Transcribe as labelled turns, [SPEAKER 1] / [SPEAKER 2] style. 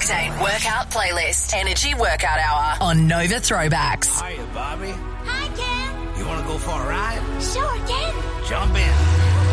[SPEAKER 1] Octane workout playlist. Energy Workout Hour on Nova Throwbacks.
[SPEAKER 2] Hiya, Bobby.
[SPEAKER 3] Hi, Ken.
[SPEAKER 2] You want to go for a ride?
[SPEAKER 3] Sure, Ken.
[SPEAKER 2] Jump in.